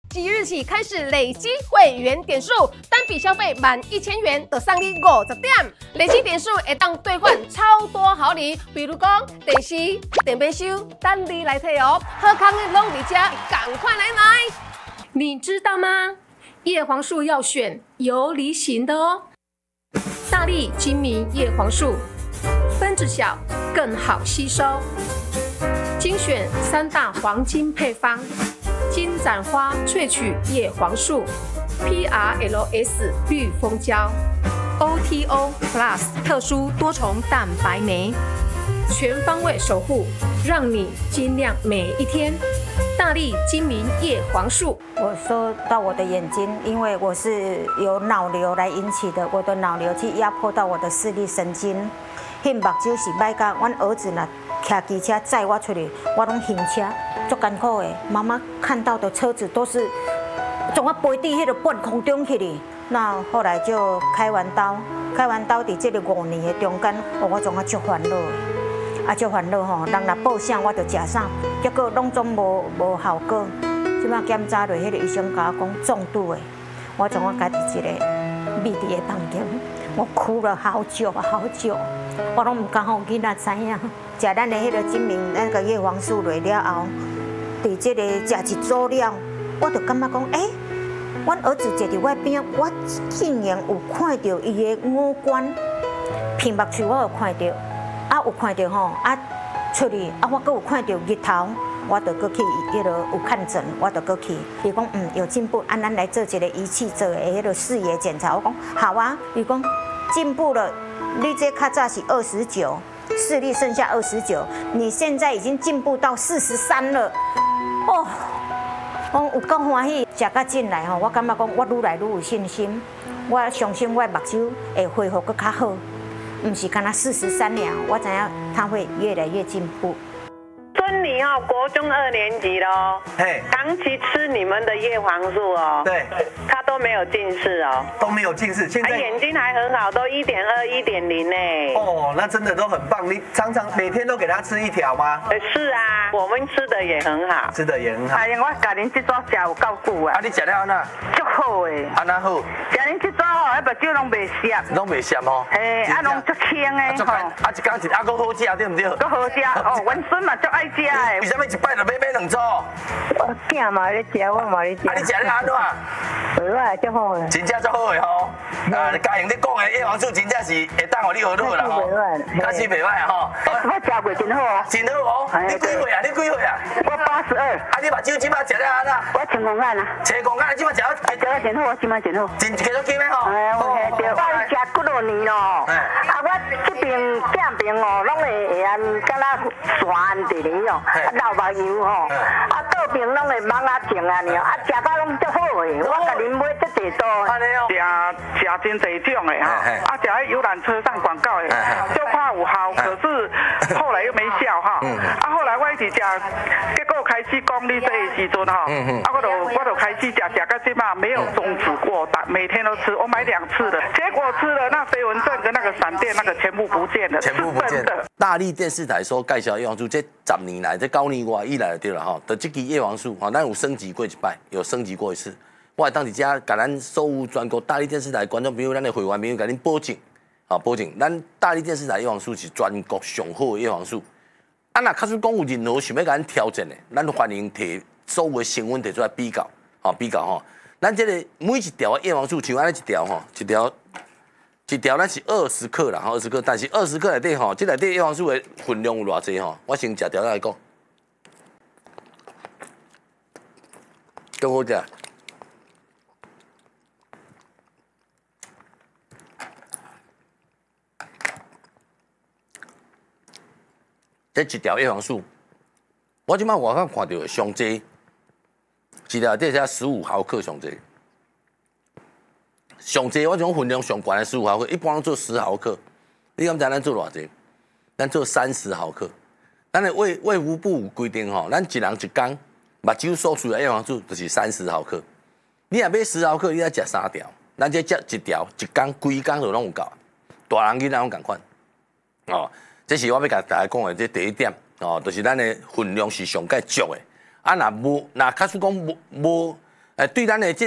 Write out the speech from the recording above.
即日起开始累积会员点数，单笔消费满1000元就送你50点，累积点数会当兑换超多好礼，比如讲电视、电杯收，等你来摕哦。好康的拢在家，赶快来买！你知道吗？叶黄素要选有梨型的哦。大力精明叶黄素，分子小，更好吸收。精选3大黄金配方。金盏花萃取叶黄素 ，PRLS 绿蜂胶 ，OTO Plus 特殊多重蛋白酶，全方位守护，让你晶亮每一天。大力精明叶黄素。 我说到我的眼睛，因为我是由脑瘤来引起的，我的脑瘤去压迫到我的视力神经，迄目睭是歹甲，阮儿子若骑机车载我出去，我拢晕车。足艰苦的，妈妈看到的车子都是从我飞伫迄个半空中去哩。那后来就开完刀，伫这个5年的中间，我总啊足烦恼的，足烦恼吼。人若报啥我就食啥，结果拢总无效果。即摆检查落，迄个医生甲我讲中毒的，我总啊家己一个密闭的房间，我哭了好久好久，我拢唔敢互囡仔知影。食咱的迄个精明那个叶黄素落了后。伫这个食一组了，我就感觉讲，阮儿子坐伫我边，我竟然有看到伊的五官，屏目处我有看到，有看到吼，出去，我阁有看到日头，我就阁去迄个有看诊，我就阁去，伊讲有进步，咱来做一个仪器做的迄个视野检查，我讲好啊，伊讲进步了，你这较早是29。视力剩下29，你现在已经进步到43了，哦，我有够欢喜，食到进来吼，我感觉讲我愈来愈有信心，我相信我目睭会恢复搁较好，唔是干那43了，我知影它会越来越进步。 孙女哦，国中2年级喽，长期吃你们的叶黄素哦， 对， 她都没有近视哦， 都没有近视，现在眼睛还很好，都1.2、1.0呢。 哦，那真的都很棒。你常常每天都给她吃1条吗？ 是啊，我们吃的也很好， 吃的也很好。 哎呀，我家恁这组食有够久啊。 你食了安那？ 足好诶。 安那好？ 食恁这组吼，迄目睭拢袂涩。 拢袂涩吼。 拢足轻诶。 一工一搁好食对唔对？ 搁好食哦，阮孙嘛足爱食诶。 为什么一摆就买2组？ 我囝嘛咧食，我嘛咧食。 你食了安怎？ 袂歹，足好诶。 真正足好诶吼！家用你讲诶叶黄素真正是会当互你好好啦吼。假是袂歹吼。 我食过真好哦。 真好哦。你几岁啊？ 我82。 你目睭即摆食了安怎？ 我青光眼啊。 青光眼，即摆食了真好，我即摆真好。 真继续金诶吼。 我食几多年咯。我这边正边哦，拢会安敢若山伫咧哦，老目油吼，倒边拢会芒啊种啊呢，食到拢足好诶，我甲恁买足济多。食真济种诶哈，食迄游览车上广告诶，就怕有效，可是后来又没效哈。后来我一直食，结果开始讲你这个时阵哈，我就开始食到这嘛，没有终止过，每天都吃，我买2次了，结果吃了那飞蚊症跟那个闪电那个全部不见了， 全部不见了。大力电视台所介绍叶黄素，这10年来，这9年外以来就对了哈。的这支叶黄素哈，咱有升级过一摆，有升级过一次。我会当伫遮甲咱所有全国大力电视台观众朋友、咱的会员朋友，甲恁保证，保证，咱大力电视台叶黄素是全国上好的叶黄素。若假使讲有任何想要甲咱挑战的，咱欢迎摕所有的成分摕出来比较，比较吼。咱这个每一条的叶黄素，像安尼一条吼，一条咱是20克啦，20克，但是20克内底吼，这内底叶黄素的分量有偌济吼？我先食条来讲，足好食。这一条叶黄素，我即摆外口看到上济，一条底下15毫克上济。上济我种分量上悬的15毫克，一般做10毫克。你敢知咱做偌济？咱做30毫克。咱的卫福部有规定吼，咱一人一工目睭所需的叶黄素就是30毫克。你若买10毫克，你要食3条，咱这食一条一工规工就拢有够。大人囡仔拢共款。哦，这是我要甲大家讲的这第一点哦，就是咱的分量是上介足的。若假使讲无对咱的这